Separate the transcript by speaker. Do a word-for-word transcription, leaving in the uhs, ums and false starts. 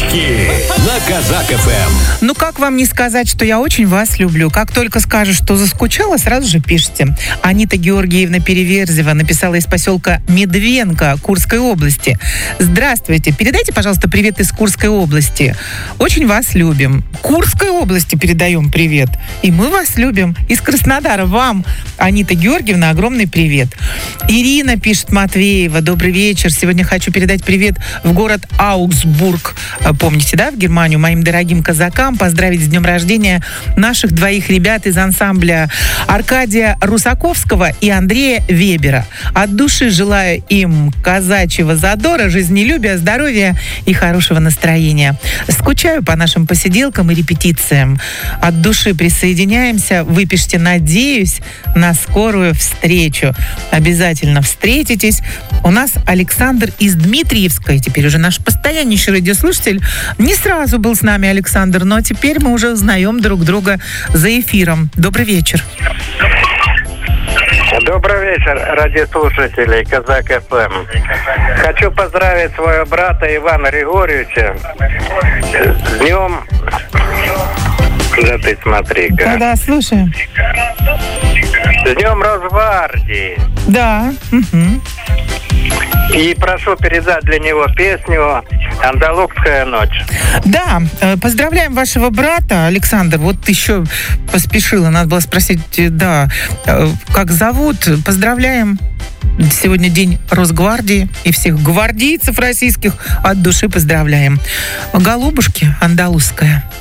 Speaker 1: Подарки на Казак эф эм.
Speaker 2: Ну, как вам не сказать, что я очень вас люблю? Как только скажешь, что заскучала, сразу же пишите. Анита Георгиевна Переверзева написала из поселка Медвенка Курской области. Здравствуйте. Передайте, пожалуйста, привет из Курской области. Очень вас любим. Курской области передаем привет. И мы вас любим. Из Краснодара вам, Анита Георгиевна, огромный привет. Ирина пишет, Матвеева. Добрый вечер. Сегодня хочу передать привет в город Аугсбург. Помните, да, в Германию, моим дорогим казакам, поздравить с днем рождения наших двоих ребят из ансамбля Аркадия Русаковского и Андрея Вебера. От души желаю им казачьего задора, жизнелюбия, здоровья и хорошего настроения. Скучаю по нашим посиделкам и репетициям. От души присоединяемся. Вы пишите, надеюсь на скорую встречу. Обязательно встретитесь. У нас Александр из Дмитриевска, и теперь уже наш постояннейший радиослушатель. Не сразу был с нами Александр, но теперь мы уже узнаем друг друга за эфиром. Добрый вечер.
Speaker 3: Добрый вечер, радиослушатели Казак эф эм. Хочу поздравить своего брата Ивана Григорьевича с днем... Да ты смотри-ка.
Speaker 2: Да-да, слушаем.
Speaker 3: С днем Росгвардии.
Speaker 2: Да. Угу.
Speaker 3: И прошу передать для него песню «Андалузская ночь».
Speaker 2: Да, поздравляем вашего брата, Александр. Вот еще поспешила, надо было спросить, да, как зовут. Поздравляем. Сегодня день Росгвардии, и всех гвардейцев российских от души поздравляем. Голубушки, андалузская.